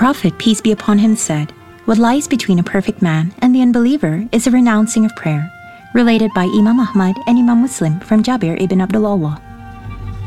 Prophet, peace be upon him, said, "What lies between a perfect man and the unbeliever is a renouncing of prayer," related by Imam Ahmad and Imam Muslim from Jabir ibn Abdullah.